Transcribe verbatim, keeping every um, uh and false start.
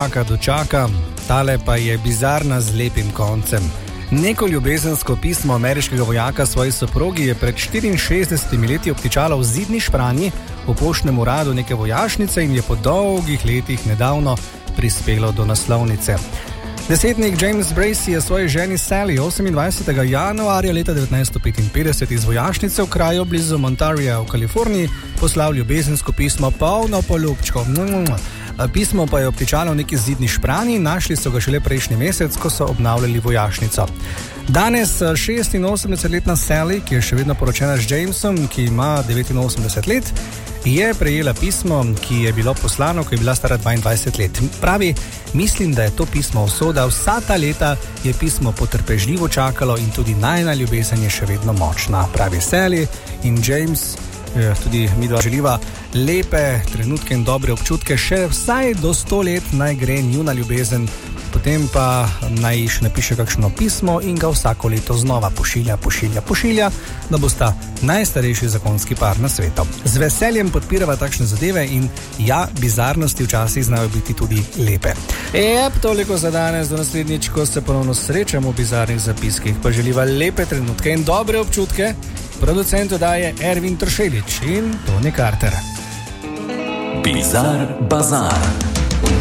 čaka, dočaka, tale pa je bizarna z lepim koncem. Neko ljubezensko pismo ameriškega vojaka svoji soprogi je pred štiriinšestdesetimi leti obtičalo v Zidni Špranji v poštnem uradu neke vojašnice in je po dolgih letih nedavno prispelo do naslovnice. Desetnik James Bracey je svoji ženi Sally osemindvajsetega januarja leta devetnajststo petinpetdeset iz vojašnice v kraju blizu Montarija v Kaliforniji poslal ljubezensko pismo polno poljubčkov. Pismo pa je obtičalo v neki Zidni Špranji, našli so ga šele prejšnji mesec, ko so obnavljali vojašnico. Danes šestinosemdesetletna Sally, ki je še vedno poročena z Jamesom, ki ima devetinosemdeset let, je prejela pismo, ki je bilo poslano, ko je bila stara dvaindvajset let. Pravi, mislim, da je to pismo usoda. Vsa ta leta je pismo potrpežljivo čakalo in tudi najina ljubezen je še vedno močna. Pravi Sally in James, tudi mi dva želiva lepe trenutke in dobre občutke, še vsaj do sto let naj gre njuna ljubezen, potem pa naj še napiše kakšno pismo in ga vsako leto znova pošilja, pošilja, pošilja, da bosta najstarejši zakonski par na svetu. Z veseljem podpirava takšne zadeve in ja, bizarnosti včasih znajo biti tudi lepe. Ep, toliko za danes, do naslednjič, ko se ponovno srečamo v bizarnih zapiskih, pa želiva lepe trenutke in dobre občutke. Producent oddaje Ervin Trošelič in Toni Carter. Bizar Bazar.